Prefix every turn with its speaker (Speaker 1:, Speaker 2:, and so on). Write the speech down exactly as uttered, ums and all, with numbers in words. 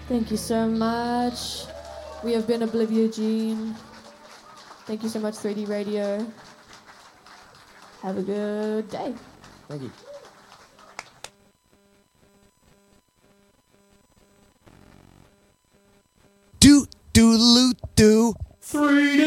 Speaker 1: Thank you so much. We have been Oblivia Jean. Thank you so much, three D Radio. Have a good day.
Speaker 2: Thank you.
Speaker 3: Do do do do.
Speaker 4: three